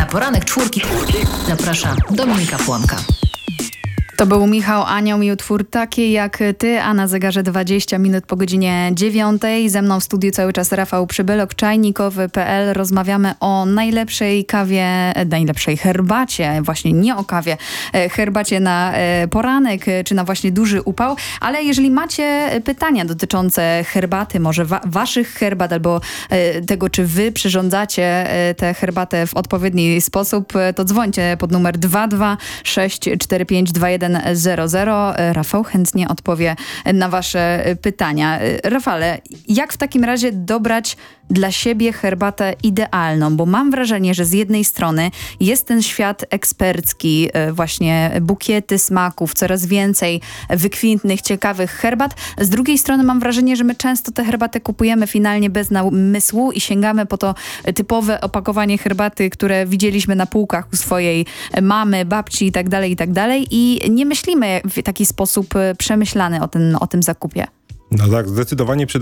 poranek czwórki zaprasza Dominika Płonka. To był Michał Anioł i utwór Takie jak ty, a na zegarze 20 minut po godzinie 9. Ze mną w studiu cały czas Rafał Przybylok, czajnikowy.pl. Rozmawiamy o najlepszej kawie, najlepszej herbacie, właśnie nie o kawie, herbacie na poranek, czy na właśnie duży upał. Ale jeżeli macie pytania dotyczące herbaty, może waszych herbat, albo tego, czy wy przyrządzacie tę herbatę w odpowiedni sposób, to dzwońcie pod numer 226452100. Rafał chętnie odpowie na wasze pytania. Rafale, jak w takim razie dobrać dla siebie herbatę idealną? Bo mam wrażenie, że z jednej strony jest ten świat ekspercki, właśnie bukiety smaków, coraz więcej wykwintnych, ciekawych herbat. Z drugiej strony mam wrażenie, że my często tę herbatę kupujemy finalnie bez namysłu i sięgamy po to typowe opakowanie herbaty, które widzieliśmy na półkach u swojej mamy, babci i tak dalej i nie myślimy w taki sposób przemyślany o tym zakupie. No tak, zdecydowanie